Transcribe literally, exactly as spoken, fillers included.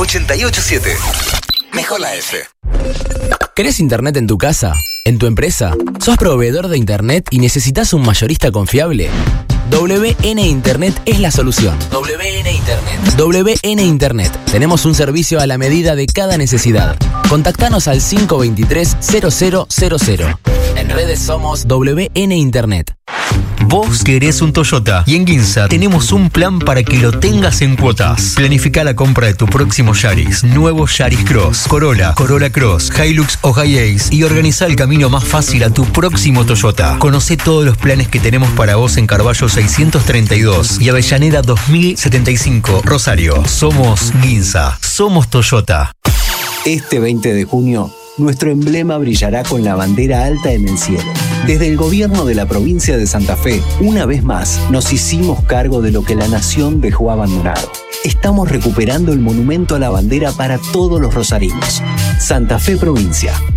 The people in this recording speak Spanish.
ochenta y ocho siete. Mejor la F. ¿Querés internet en tu casa? ¿En tu empresa? ¿Sos proveedor de internet y necesitas un mayorista confiable? W N Internet es la solución. W N Internet. W N Internet. Tenemos un servicio a la medida de cada necesidad. Contactanos al cinco dos tres, cero cero cero cero. En redes somos W N Internet. Vos querés un Toyota y en Ginza tenemos un plan para que lo tengas en cuotas. Planifica la compra de tu próximo Yaris, nuevo Yaris Cross, Corolla, Corolla Cross, Hilux o Hi-Ace y organiza el camino más fácil a tu próximo Toyota. Conocé todos los planes que tenemos para vos en Carballo seiscientos treinta y dos y Avellaneda dos mil setenta y cinco, Rosario. Somos Ginza, somos Toyota. Este veinte de junio, nuestro emblema brillará con la bandera alta en el cielo. Desde el gobierno de la provincia de Santa Fe, una vez más, nos hicimos cargo de lo que la nación dejó abandonado. Estamos recuperando el monumento a la bandera para todos los rosarinos. Santa Fe Provincia.